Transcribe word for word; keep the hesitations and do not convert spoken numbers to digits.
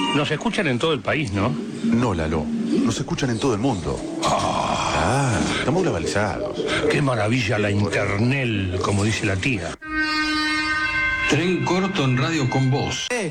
Nos escuchan en todo el país, ¿no? No, Lalo. Nos escuchan en todo el mundo. Ah, estamos globalizados. Qué maravilla la internet, como dice la tía. Tren corto en Radio con Voz.